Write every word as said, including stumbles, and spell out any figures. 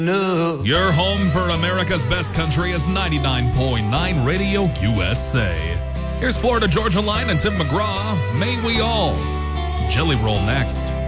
No. Your home for America's best country is ninety-nine point nine Radio U S A. Here's Florida Georgia Line and Tim McGraw. May we all. Jelly Roll next.